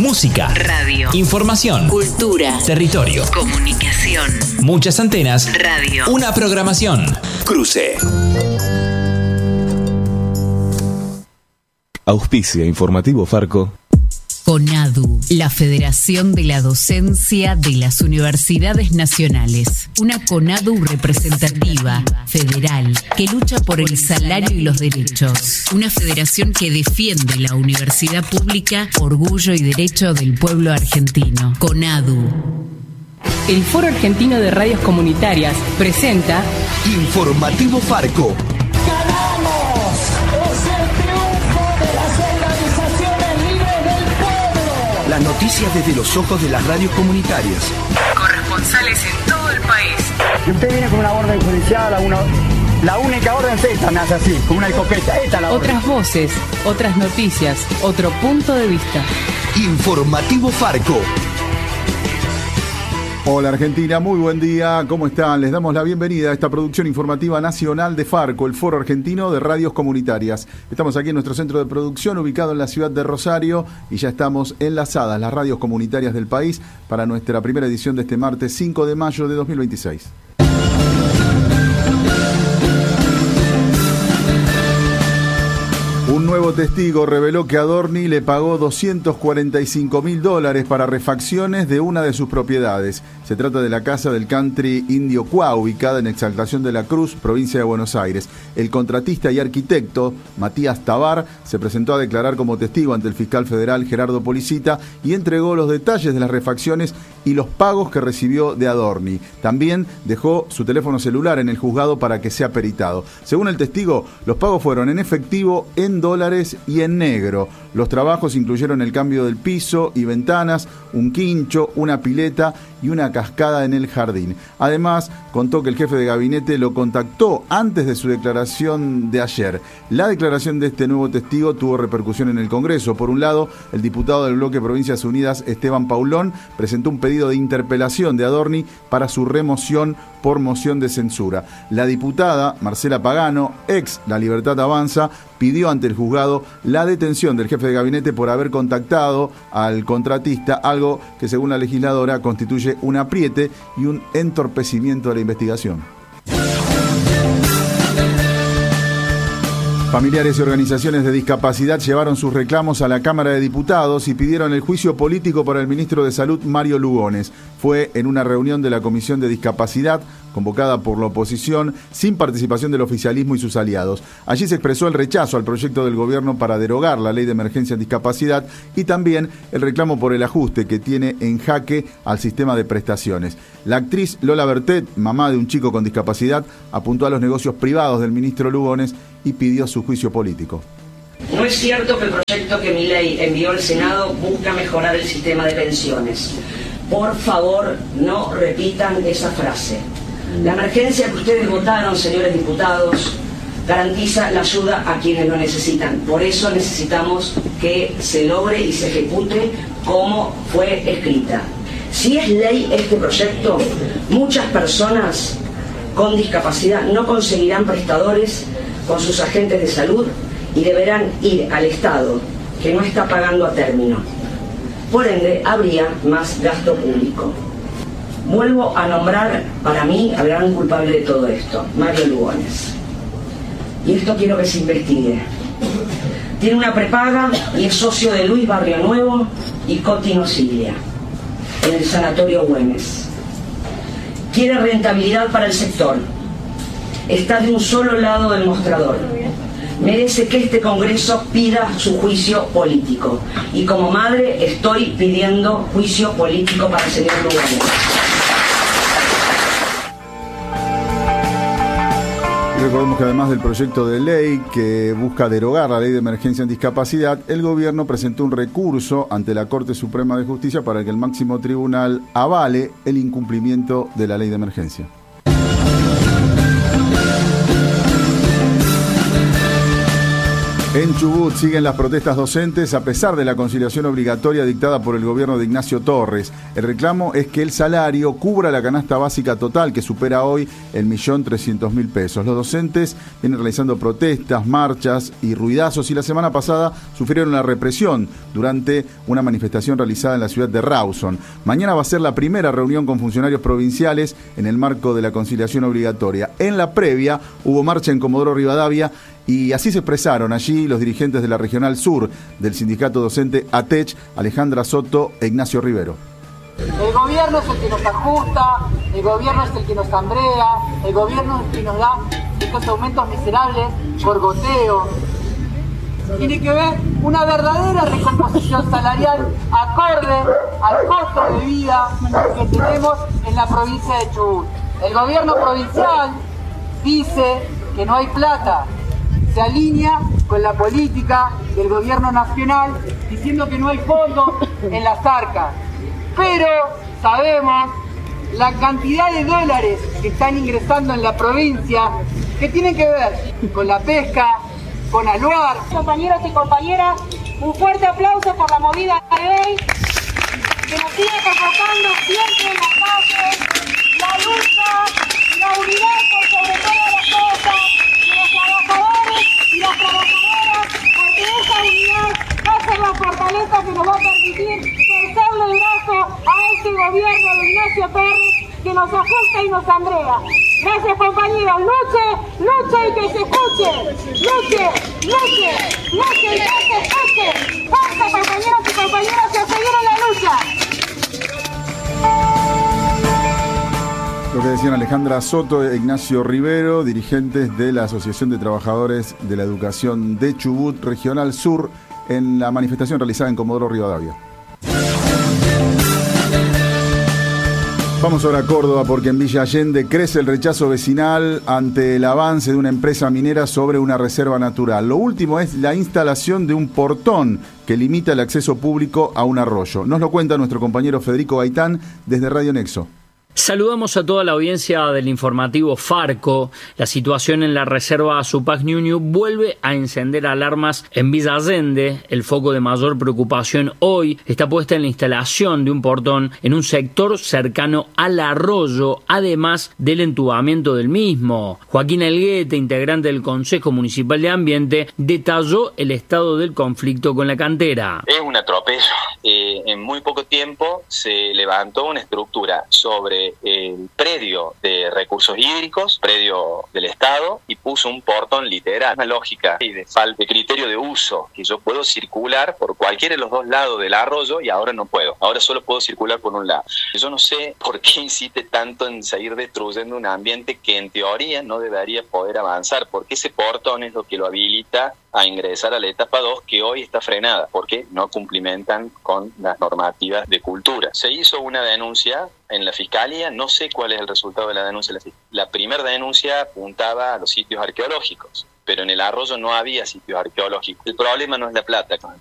música, radio, información, cultura, territorio, comunicación, muchas antenas, radio, una programación. Cruce. Auspicia Informativo Farco. CONADU, la Federación de la Docencia de las Universidades Nacionales. Una CONADU representativa, federal, que lucha por el salario y los derechos. Una federación que defiende la universidad pública, orgullo y derecho del pueblo argentino. CONADU. El Foro Argentino de Radios Comunitarias presenta Informativo Farco. ¡Ganamos! ¡Es el triunfo de las organizaciones libres del pueblo! Las noticias desde los ojos de las radios comunitarias. corresponsales en todo el país. Y usted viene con una orden judicial, la única orden es esta, me hace así, con una escopeta. Esta es la orden. Otras voces, otras noticias, otro punto de vista. Informativo Farco. Hola Argentina, muy buen día, ¿cómo están? Les damos la bienvenida a esta producción informativa nacional de Farco, el Foro Argentino de Radios Comunitarias. Estamos aquí en nuestro centro de producción, ubicado en la ciudad de Rosario, y ya estamos enlazadas las radios comunitarias del país para nuestra primera edición de este martes 5 de mayo de 2026. Un nuevo testigo reveló que Adorni le pagó $245.000 para refacciones de una de sus propiedades. Se trata de la casa del country Indio Cuá, ubicada en Exaltación de la Cruz, provincia de Buenos Aires. El contratista y arquitecto, Matías Tabar, se presentó a declarar como testigo ante el fiscal federal Gerardo Policita y entregó los detalles de las refacciones y los pagos que recibió de Adorni. También dejó su teléfono celular en el juzgado para que sea peritado. Según el testigo, los pagos fueron en efectivo, en dólares y en negro. Los trabajos incluyeron el cambio del piso y ventanas, un quincho, una pileta y una cascada en el jardín. Además, contó que el jefe de gabinete lo contactó antes de su declaración de ayer. La declaración de este nuevo testigo tuvo repercusión en el Congreso. Por un lado, el diputado del bloque Provincias Unidas, Esteban Paulón, presentó un pedido de interpelación de Adorni para su remoción por moción de censura. La diputada Marcela Pagano, ex La Libertad Avanza, pidió ante el juzgado la detención del jefe de gabinete por haber contactado al contratista, algo que según la legisladora constituye un apriete y un entorpecimiento de la investigación. Familiares y organizaciones de discapacidad llevaron sus reclamos a la Cámara de Diputados y pidieron el juicio político para el ministro de Salud, Mario Lugones. Fue en una reunión de la Comisión de Discapacidad, convocada por la oposición, sin participación del oficialismo y sus aliados. Allí se expresó el rechazo al proyecto del gobierno para derogar la ley de emergencia en discapacidad y también el reclamo por el ajuste que tiene en jaque al sistema de prestaciones. La actriz Lola Bertet, mamá de un chico con discapacidad, apuntó a los negocios privados del ministro Lugones y pidió su juicio político. No es cierto que el proyecto que Milei envió al Senado busca mejorar el sistema de pensiones. Por favor, no repitan esa frase. La emergencia que ustedes votaron, señores diputados, garantiza la ayuda a quienes lo necesitan. Por eso necesitamos que se logre y se ejecute como fue escrita. Si es ley este proyecto, muchas personas con discapacidad no conseguirán prestadores con sus agentes de salud y deberán ir al Estado, que no está pagando a término. Por ende, habría más gasto público. Vuelvo a nombrar para mí al gran culpable de todo esto, Mario Lugones. Y esto quiero que se investigue. Tiene una prepaga y es socio de Luis Barrio Nuevo y Coti Nocilia, en el Sanatorio Güemes. Quiere rentabilidad para el sector. Está de un solo lado del mostrador. Merece que este Congreso pida su juicio político. Y como madre estoy pidiendo juicio político para el señor Lugones. Recordemos que además del proyecto de ley que busca derogar la ley de emergencia en discapacidad, el gobierno presentó un recurso ante la Corte Suprema de Justicia para que el máximo tribunal avale el incumplimiento de la ley de emergencia. En Chubut siguen las protestas docentes a pesar de la conciliación obligatoria dictada por el gobierno de Ignacio Torres. El reclamo es que el salario cubra la canasta básica total, que supera hoy el 1.300.000 pesos. Los docentes vienen realizando protestas, marchas y ruidazos, y la semana pasada sufrieron la represión durante una manifestación realizada en la ciudad de Rawson. Mañana va a ser la primera reunión con funcionarios provinciales en el marco de la conciliación obligatoria. En la previa hubo marcha en Comodoro Rivadavia, y así se expresaron allí los dirigentes de la Regional Sur del sindicato docente ATECH, Alejandra Soto e Ignacio Rivero. El gobierno es el que nos ajusta, el gobierno es el que nos hambrea, el gobierno es el que nos da estos aumentos miserables por goteo. Tiene que ver una verdadera recomposición salarial acorde al costo de vida que tenemos en la provincia de Chubut. El gobierno provincial dice que no hay plata, se alinea con la política del gobierno nacional diciendo que no hay fondos en las arcas. Pero sabemos la cantidad de dólares que están ingresando en la provincia que tienen que ver con la pesca, con Aluar. Compañeros y compañeras, un fuerte aplauso por la movida de hoy, que nos sigue convocando siempre en las calles, la lucha, la unidad por sobre todas las cosas, de los trabajadores y las trabajadoras, porque esa unidad va a ser la fortaleza que nos va a permitir torcerle el brazo a este gobierno de Ignacio Torres que nos ajusta y nos hambrea. Gracias, compañeros. Luche, luche y que se escuche. Luche, luche, luche y que se escuche. Fuerza, compañeros y compañeras, que seguir en la lucha. Lo que decían Alejandra Soto e Ignacio Rivero, dirigentes de la Asociación de Trabajadores de la Educación de Chubut, Regional Sur, en la manifestación realizada en Comodoro Rivadavia. Vamos ahora a Córdoba, porque en Villa Allende crece el rechazo vecinal ante el avance de una empresa minera sobre una reserva natural. Lo último es la instalación de un portón que limita el acceso público a un arroyo. Nos lo cuenta nuestro compañero Federico Gaitán desde Radio Nexo. Saludamos a toda la audiencia del informativo Farco. La situación en la reserva Supac Ñuñu vuelve a encender alarmas en Villa Allende. El foco de mayor preocupación hoy está puesta en la instalación de un portón en un sector cercano al arroyo, además del entubamiento del mismo. Joaquín Elguete, integrante del Consejo Municipal de Ambiente, detalló el estado del conflicto con la cantera. Es un atropello. En muy poco tiempo se levantó una estructura sobre el predio de recursos hídricos, predio del Estado, y puso un portón literal. Una lógica y de falta de criterio de uso, que yo puedo circular por cualquiera de los dos lados del arroyo y ahora no puedo. Ahora solo puedo circular por un lado. Yo no sé por qué insiste tanto en seguir destruyendo un ambiente que en teoría no debería poder avanzar, porque ese portón es lo que lo habilita a ingresar a la etapa 2, que hoy está frenada porque no cumplimentan con las normativas de cultura. Se hizo una denuncia en la Fiscalía, no sé cuál es el resultado de la denuncia. La primera denuncia apuntaba a los sitios arqueológicos, pero en el arroyo no había sitios arqueológicos. El problema no es la plata,